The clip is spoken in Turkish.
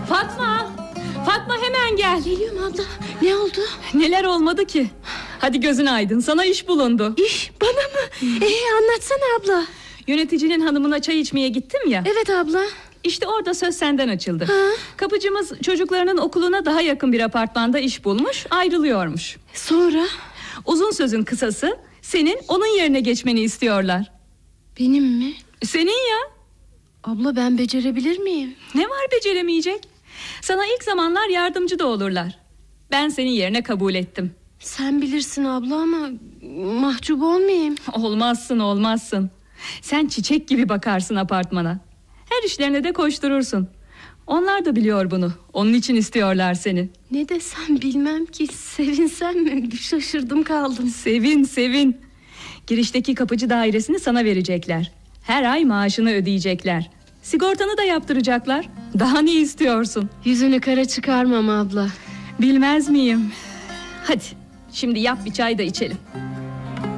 Fatma! Fatma hemen gel. Geliyorum abla. Ne oldu? Neler olmadı ki? Hadi gözün aydın, sana iş bulundu. İş bana mı? Anlatsana abla. Yöneticinin hanımına çay içmeye gittim ya. Evet abla. İşte orada söz senden açıldı. Ha? Kapıcımız çocuklarının okuluna daha yakın bir apartmanda iş bulmuş, ayrılıyormuş. Sonra? Uzun sözün kısası, senin onun yerine geçmeni istiyorlar. Benim mi? Senin ya. Abla ben becerebilir miyim? Ne var beceremeyecek? Sana ilk zamanlar yardımcı da olurlar. Ben senin yerine kabul ettim. Sen bilirsin abla ama mahcup olmayayım. Olmazsın. Sen çiçek gibi bakarsın apartmana. Her işlerine de koşturursun. Onlar da biliyor bunu. Onun için istiyorlar seni. Ne desem bilmem ki. Sevinsem mi? Şaşırdım kaldım. Sevin. Girişteki kapıcı dairesini sana verecekler. Her ay maaşını ödeyecekler. Sigortanı da yaptıracaklar. Daha ne istiyorsun? Yüzünü kara çıkarmam abla. Bilmez miyim? Hadi şimdi yap bir çay da içelim.